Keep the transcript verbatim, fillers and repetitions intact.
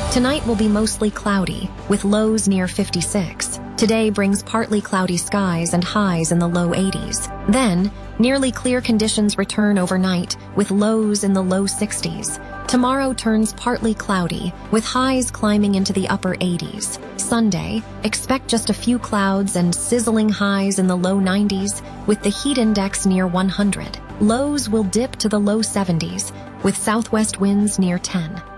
Tonight will be mostly cloudy, with lows near fifty-six. Today brings partly cloudy skies and highs in the low eighties. Then, nearly clear conditions return overnight, with lows in the low sixties. Tomorrow turns partly cloudy, with highs climbing into the upper eighties. Sunday, expect just a few clouds and sizzling highs in the low nineties, with the heat index near one hundred. Lows will dip to the low seventies, with southwest winds near ten.